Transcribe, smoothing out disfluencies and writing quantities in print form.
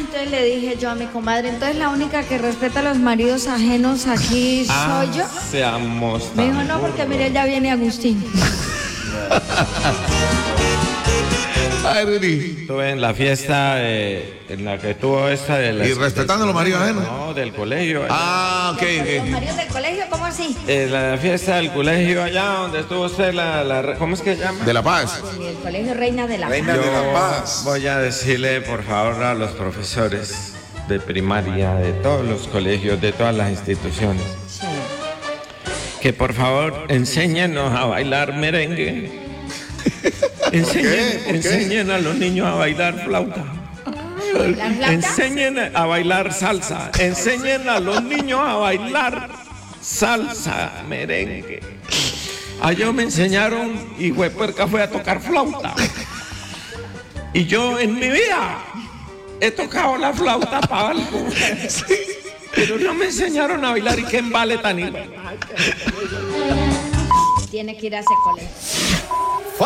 entonces le dije yo a mi comadre, entonces la única que respeta a los maridos ajenos aquí soy yo. Seamos Me dijo, no, porque mire, ya viene Agustín. Ay, Riri. Estuve en la fiesta en la que tuvo esta de la... ¿Y respetando a los maridos ajenos? No, del colegio. Ah, ok. ¿Los maridos del colegio? ¿Cómo así? La fiesta del colegio allá donde estuvo usted ¿cómo es que se llama? De La Paz. El colegio Reina de la Paz. Reina de La Paz. Voy a decirle, por favor, a los profesores de primaria, de todos los colegios, de todas las instituciones, Sí. que por favor enséñenos a bailar merengue. Enseñen a los niños a bailar flauta. ¿Bailar flauta? Enseñen a bailar salsa. Enseñen a los niños a bailar salsa, merengue. Yo me enseñaron y huepuerca fue a tocar flauta. Y yo en mi vida he tocado la flauta para algo. Pero no me enseñaron a bailar y qué embale tan igual. Tiene que ir a ese colegio.